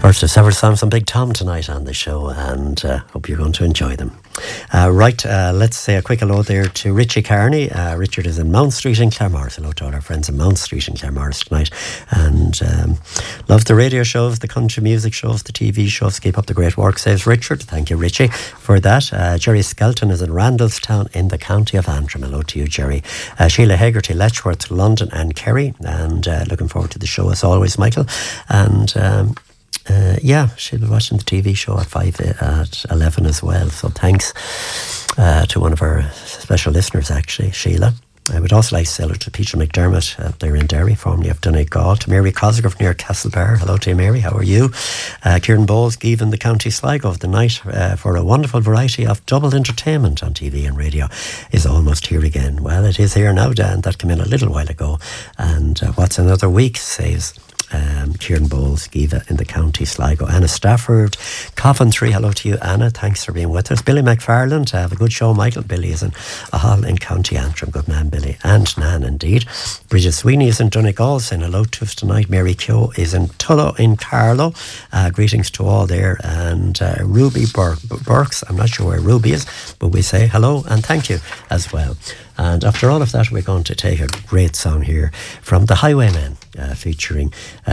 First of several songs from Big Tom tonight on the show, and hope you're going to enjoy them. Let's say a quick hello there to Richie Carney. Richard is in Mount Street in Claremorris. Hello to all our friends in Mount Street in Claremorris tonight. And love the radio shows, the country music shows, the TV shows. Keep up the great work, says Richard. Thank you, Richie, for that. Jerry Skelton is in Randallstown in the county of Antrim. Hello to you, Jerry. Sheila Hegarty, Letchworth, London and Kerry. And looking forward to the show as always, Michael. And she'll be watching the TV show at 11 as well. So thanks to one of our special listeners, actually, Sheila. I would also like to say hello to Peter McDermott up there in Derry, formerly of Donegal, to Mary Cosgrove near Castlebar. Hello to you, Mary. How are you? Kieran Bowles, given the County Sligo of the night for a wonderful variety of double entertainment on TV and radio is almost here again. Well, it is here now, Dan. That came in a little while ago. And what's another week, says Kieran Bowles, Giva in the County Sligo. Anna Stafford, Coffin 3, hello to you, Anna. Thanks for being with us. Billy McFarland, have a good show, Michael. Billy is in a hall in County Antrim. Good man, Billy. And Nan, indeed. Bridget Sweeney is in Donegal, saying hello to us tonight. Mary Keogh is in Tullow in Carlow. Greetings to all there. And Ruby Burks, I'm not sure where Ruby is, but we say hello and thank you as well. And after all of that, we're going to take a great song here from The Highwaymen, featuring